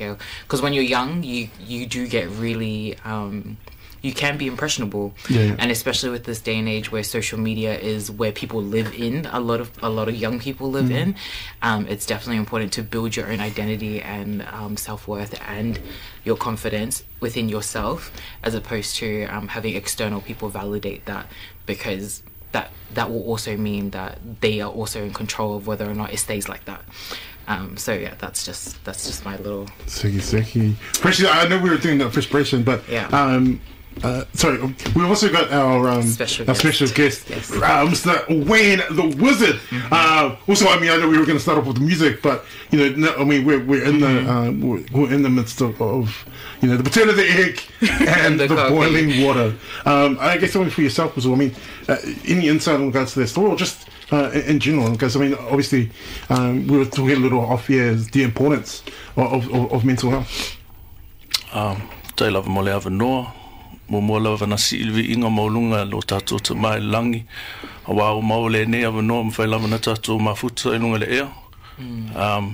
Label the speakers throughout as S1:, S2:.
S1: scale. Because when you're young, you do get really you can be impressionable, and especially with this day and age where social media is where people live in, a lot of young people live in. It's definitely important to build your own identity and self-worth and your confidence within yourself, as opposed to having external people validate that, because that will also mean that they are also in control of whether or not it stays like that. So yeah, that's just my little
S2: Seki. Actually, I know we were doing that for inspiration, but sorry, we also got our special guest, Mr. Wayne the Wizard. Also, I mean, I know we were going to start off with the music, but you know, I mean, we're in the midst of you know, the potato, the egg, and the boiling water. I guess something for yourself as well. I mean, any insight in regards to this story, or just in general? Because I mean, obviously, we were talking a little off here, the importance of mental health.
S3: Tai lava mo le avanoa, mo lava na silvi inga maulunga lo tatou te mai langi. Awa o mau le ne avanoa mo fai lava na tatou mafuta ilunga le ea.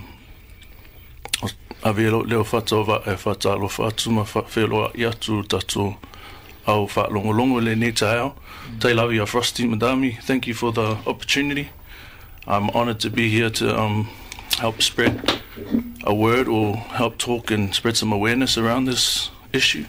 S3: Avelo leo fatova fata lo fatu ma felo ia tu tatou au fa longo le ne tae. Tai lava ya Frosty Madami. Thank you for the opportunity. I'm honored to be here to help spread a word or help talk and spread some awareness around this issue.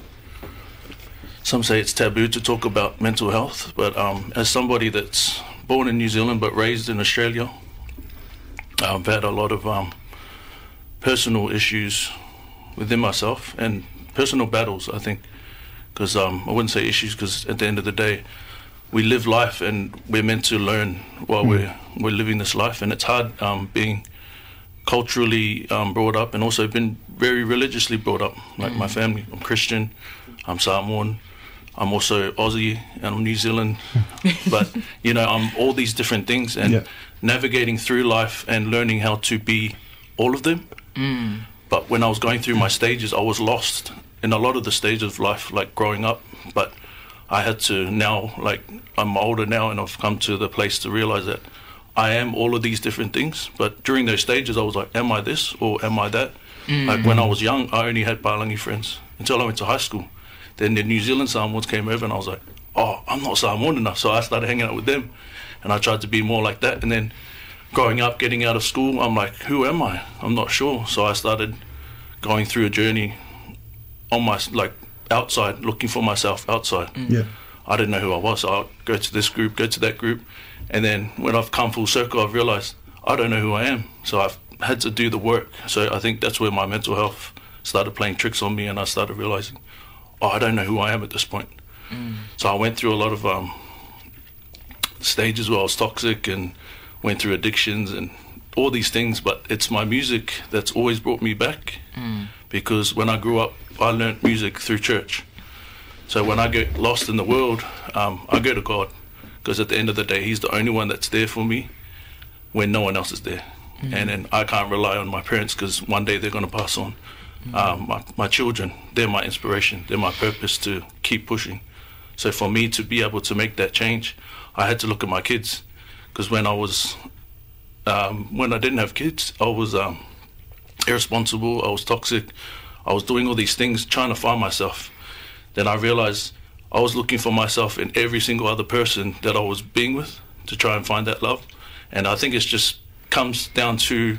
S3: Some say it's taboo to talk about mental health, but as somebody that's born in New Zealand but raised in Australia, I've had a lot of personal issues within myself and personal battles, I think, because I wouldn't say issues, because at the end of the day, we live life and we're meant to learn while we're living this life, and it's hard being culturally brought up and also been very religiously brought up. Like my family, I'm Christian, I'm Samoan, I'm also Aussie and I'm New Zealand, but you know, I'm all these different things, and navigating through life and learning how to be all of them. But when I was going through my stages, I was lost in a lot of the stages of life, like growing up, but I had to now, like I'm older now and I've come to the place to realize that I am all of these different things. But during those stages, I was like, am I this or am I that? Like when I was young, I only had Palangi friends until I went to high school. Then the New Zealand Samoans came over and I was like, oh, I'm not Samoan enough. So I started hanging out with them and I tried to be more like that. And then growing up, getting out of school, I'm like, who am I? I'm not sure. So I started going through a journey on my, like, outside, looking for myself outside. I didn't know who I was. So I'd go to this group, go to that group, and then when I've come full circle, I've realized I don't know who I am. So I've had to do the work. So I think that's where my mental health started playing tricks on me, and I started realizing, oh, I don't know who I am at this point. So I went through a lot of stages where I was toxic and went through addictions and all these things, but it's my music that's always brought me back, because when I grew up, I learned music through church. So when I get lost in the world, I go to God, because at the end of the day, He's the only one that's there for me when no one else is there. And then I can't rely on my parents, because one day they're going to pass on. My children, they're my inspiration, they're my purpose to keep pushing. So for me to be able to make that change, I had to look at my kids, because when I didn't have kids, I was irresponsible, I was toxic, I was doing all these things trying to find myself. Then I realized I was looking for myself in every single other person that I was being with to try and find that love. And I think it just comes down to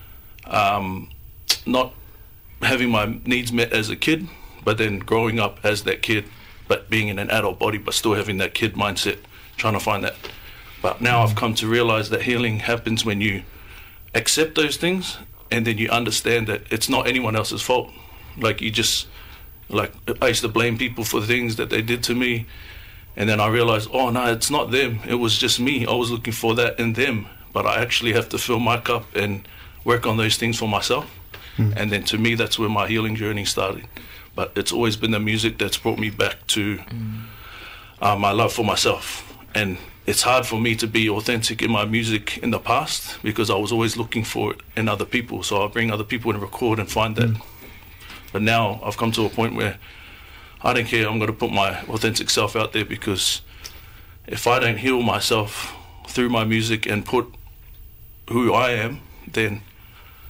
S3: not having my needs met as a kid, but then growing up as that kid, but being in an adult body, but still having that kid mindset, trying to find that. But now I've come to realize that healing happens when you accept those things, and then you understand that it's not anyone else's fault. Like you just, like I used to blame people for things that they did to me, and then I realized, oh no, it's not them, it was just me. I was looking for that in them, but I actually have to fill my cup and work on those things for myself. And then to me, that's where my healing journey started. But it's always been the music that's brought me back to my love for myself. And it's hard for me to be authentic in my music in the past, because I was always looking for it in other people. So I'll bring other people and record and find that. But now I've come to a point where I don't care, I'm going to put my authentic self out there, because if I don't heal myself through my music and put who I am, then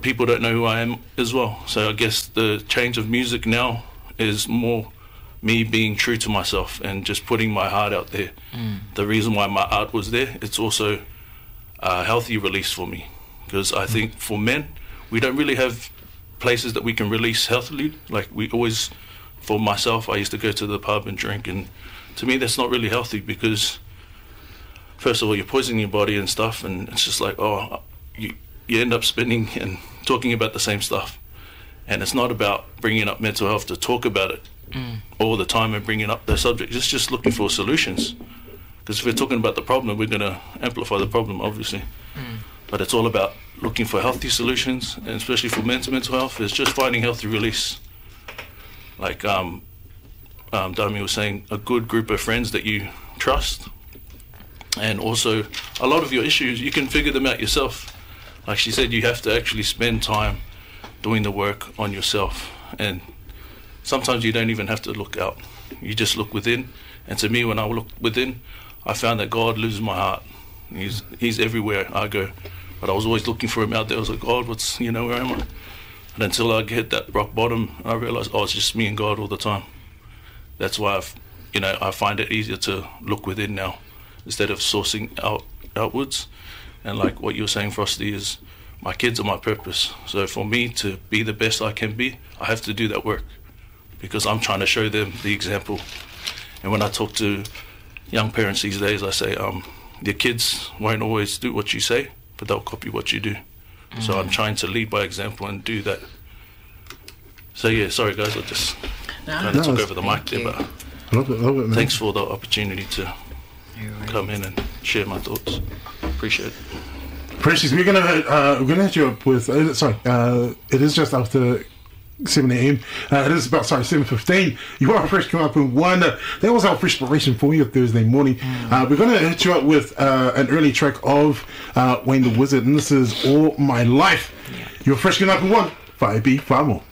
S3: people don't know who I am as well. So I guess the change of music now is more me being true to myself and just putting my heart out there. The reason why my art was there, it's also a healthy release for me, because I think for men, we don't really have places that we can release healthily. Like we always, for myself, I used to go to the pub and drink, and to me that's not really healthy, because first of all, you're poisoning your body and stuff, and it's just like, you end up spending and talking about the same stuff. And it's not about bringing up mental health to talk about it all the time and bringing up the subject. It's just looking for solutions. Because if we're talking about the problem, we're going to amplify the problem, obviously. But it's all about looking for healthy solutions, and especially for men's mental health, is just finding healthy release. Like Dami was saying, a good group of friends that you trust. And also, a lot of your issues, you can figure them out yourself. Like she said, you have to actually spend time doing the work on yourself. And sometimes you don't even have to look out. You just look within. And to me, when I look within, I found that God lives in my heart. He's everywhere I go. But I was always looking for him out there. I was like, God, where am I? And until I hit that rock bottom, I realized, it's just me and God all the time. That's why I find it easier to look within now instead of sourcing outwards. And like what you were saying, Frosty, is my kids are my purpose. So for me to be the best I can be, I have to do that work, because I'm trying to show them the example. And when I talk to young parents these days, I say, your kids won't always do what you say, but they'll copy what you do. So I'm trying to lead by example and do that. So yeah, sorry guys, I just kind of took over the mic there, but
S2: love it, man.
S3: Thanks for the opportunity to come in and share my thoughts. Appreciate it.
S2: Precious, we're gonna hit you up with. It is just after 7 a.m. It is about 7:15. You are fresh, come up in one. That was our inspiration for you Thursday morning. We're gonna hit you up with an early track of Wayne the Wizard, and this is All My Life. You're fresh, come up in one. 5B, 5 more.